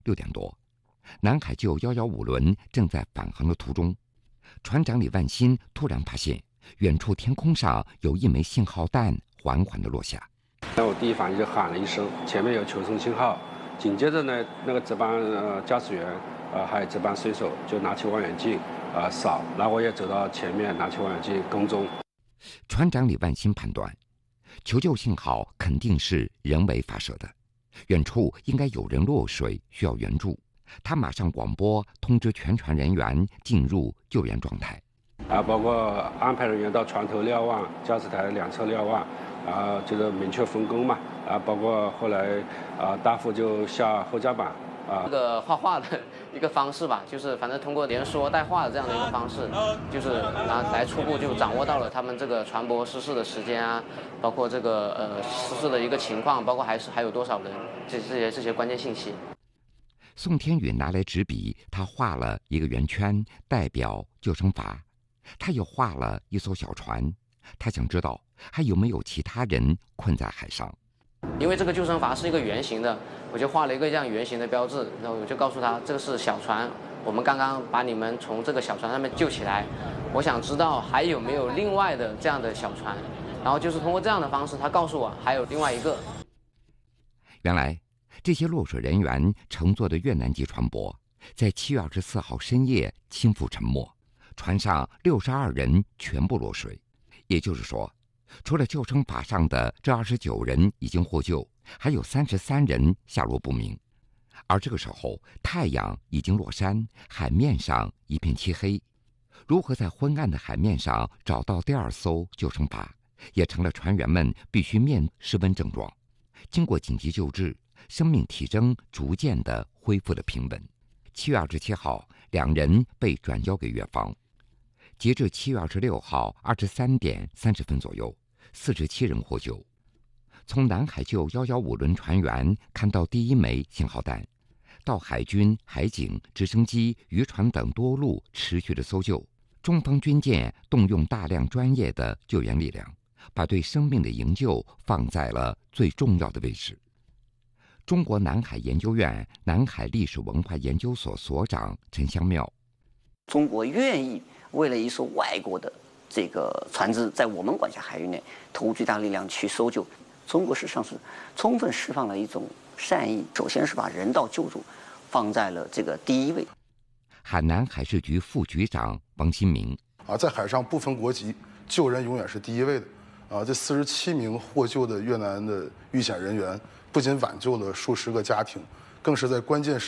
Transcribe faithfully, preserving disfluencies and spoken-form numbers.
六点多，南海救一一五轮正在返航的途中，船长李万新突然发现远处天空上有一枚信号弹缓缓地落下。 那我第一反应就喊了一声，前面有求生信号。紧接着呢，那个值班呃驾驶员呃还有值班水手就拿起望远镜啊、呃、扫，然后我也走到前面拿起望远镜跟踪。 船长李万新判断，求救信号肯定是人为发射的，远处应该有人落水需要援助。他马上广播通知全船人员进入救援状态。 啊，包括安排人员到船头瞭望，驾驶台两侧瞭望，啊，就是明确分工嘛。啊，包括后来啊，大副就下后甲板啊。 这个画画的一个方式吧，就是反正通过连说带画的这样的一个方式，就是来来初步就掌握到了他们这个船舶失事的时间啊，包括这个呃失事的一个情况，包括还是还有多少人，这这些这些关键信息。 宋天宇拿来纸笔，他画了一个圆圈，代表救生筏。他又画了一艘小船，他想知道还有没有其他人困在海上。 因为这个救生筏是一个圆形的，我就画了一个这样圆形的标志，然后我就告诉他这个是小船，我们刚刚把你们从这个小船上面救起来，我想知道还有没有另外的这样的小船，然后就是通过这样的方式，他告诉我还有另外一个。 原来这些落水人员乘坐的越南籍船舶，在七月二十四号深夜倾覆沉没。船上六十二人全部落水，也就是说，除了救生筏上的这二十九人已经获救，还有三十三人下落不明。而这个时候，太阳已经落山，海面上一片漆黑。如何在昏暗的海面上找到第二艘救生筏，也成了船员们必须面失温症状。经过紧急救治，生命体征逐渐地恢复了平稳。七月二十七号，两人被转交给越方。截至七月二十六号二十三点三十分左右，四十七人获救。从南海救一一五轮船员看到第一枚信号弹，到海军、海警、直升机、渔船等多路持续的搜救，中方军舰动用大量专业的救援力量，把对生命的营救放在了最重要的位置。中国南海研究院南海历史文化研究所所长陈香妙： 中国愿意为了一艘外国的这个船只在我们管辖海域内投入巨大力量去搜救，中国事实上是充分释放了一种善意，首先是把人道救助放在了这个第一位。 海南海事局副局长王新明： 啊，在海上不分国籍，救人永远是第一位的。啊，这四十七名获救的越南的遇险人员，不仅挽救了数十个家庭，更是在关键时